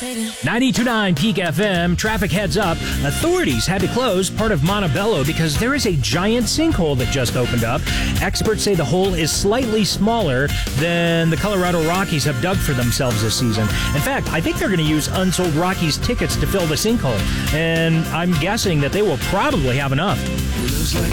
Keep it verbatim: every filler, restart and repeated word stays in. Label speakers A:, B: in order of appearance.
A: ninety-two point nine Peak F M, traffic heads up. Authorities had to close part of Montebello because there is a giant sinkhole that just opened up. Experts say the hole is slightly smaller than the Colorado Rockies have dug for themselves this season. In fact, I think they're going to use unsold Rockies tickets to fill the sinkhole, and I'm guessing that they will probably have enough.